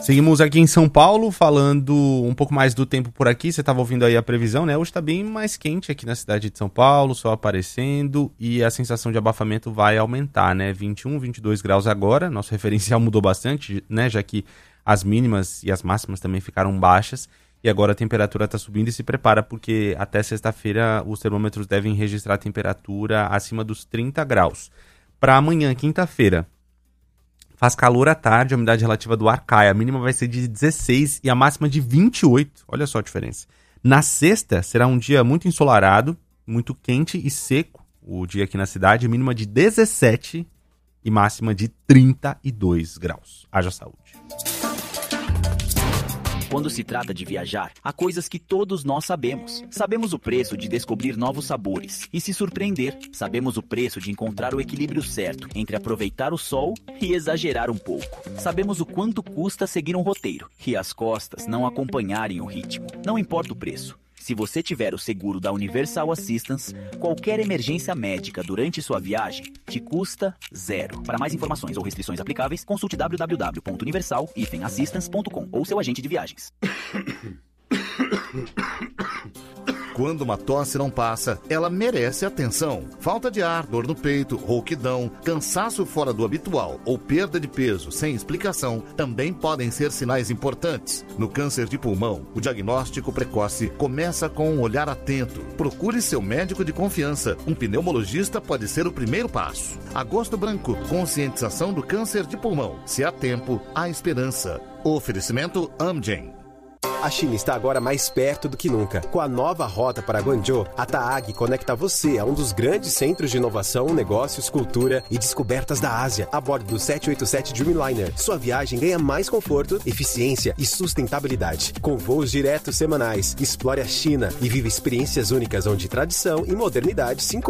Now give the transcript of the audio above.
Seguimos aqui em São Paulo, falando um pouco mais do tempo por aqui. Você estava ouvindo aí a previsão, né? Hoje está bem mais quente aqui na cidade de São Paulo, sol aparecendo e a sensação de abafamento vai aumentar, né? 21, 22 graus agora. Nosso referencial mudou bastante, né? Já que as mínimas e as máximas também ficaram baixas. E agora a temperatura está subindo e se prepara porque até sexta-feira os termômetros devem registrar temperatura acima dos 30 graus. Para amanhã, quinta-feira, faz calor à tarde, a umidade relativa do ar cai. A mínima vai ser de 16 e a máxima de 28. Olha só a diferença. Na sexta, será um dia muito ensolarado, muito quente e seco. O dia aqui na cidade, mínima de 17 e máxima de 32 graus. Haja saúde. Quando se trata de viajar, há coisas que todos nós sabemos. Sabemos o preço de descobrir novos sabores e se surpreender. Sabemos o preço de encontrar o equilíbrio certo entre aproveitar o sol e exagerar um pouco. Sabemos o quanto custa seguir um roteiro e as costas não acompanharem o ritmo. Não importa o preço. Se você tiver o seguro da Universal Assistance, qualquer emergência médica durante sua viagem te custa zero. Para mais informações ou restrições aplicáveis, consulte www.universal-assistance.com ou seu agente de viagens. Quando uma tosse não passa, ela merece atenção. Falta de ar, dor no peito, rouquidão, cansaço fora do habitual ou perda de peso sem explicação também podem ser sinais importantes. No câncer de pulmão, o diagnóstico precoce começa com um olhar atento. Procure seu médico de confiança. Um pneumologista pode ser o primeiro passo. Agosto Branco, conscientização do câncer de pulmão. Se há tempo, há esperança. Oferecimento Amgen. A China está agora mais perto do que nunca. Com a nova rota para Guangzhou, a TAAG conecta você a um dos grandes centros de inovação, negócios, cultura e descobertas da Ásia, a bordo do 787 Dreamliner. Sua viagem ganha mais conforto, eficiência e sustentabilidade. Com voos diretos semanais, explore a China e viva experiências únicas onde tradição e modernidade se encontram.